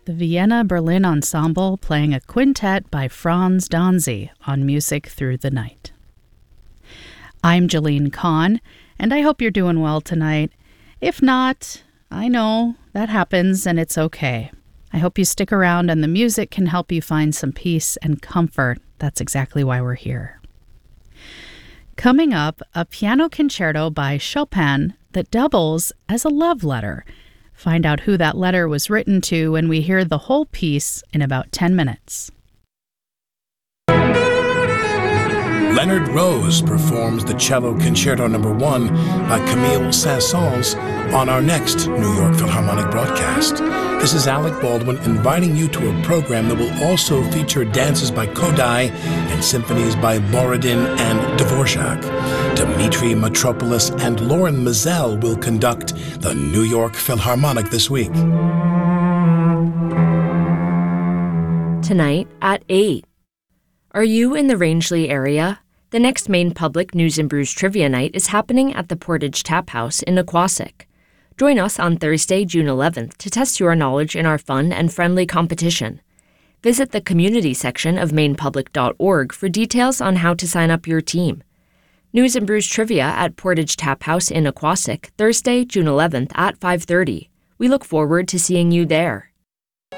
the Vienna Berlin Ensemble playing a quintet by Franz Danzy on Music Through the Night. I'm Jeline Kahn, and I hope you're doing well tonight. If not, I know that happens and it's okay. I hope you stick around and the music can help you find some peace and comfort. That's exactly why we're here. Coming up, a piano concerto by Chopin that doubles as a love letter. Find out who that letter was written to when we hear the whole piece in about 10 minutes. Leonard Rose performs the Cello Concerto No. 1 by Camille Saint-Saëns on our next New York Philharmonic broadcast. This is Alec Baldwin inviting you to a program that will also feature dances by Kodály and symphonies by Borodin and Dvorak. Dmitri Mitropoulos and Lauren Mizell will conduct the New York Philharmonic this week. Tonight at 8. Are you in the Rangeley area? The next Maine Public News and Brews Trivia Night is happening at the Portage Tap House in Aquasic. Join us on Thursday, June 11th to test your knowledge in our fun and friendly competition. Visit the community section of mainepublic.org for details on how to sign up your team. News and Brews Trivia at Portage Tap House in Aquasic, Thursday, June 11th at 5:30. We look forward to seeing you there.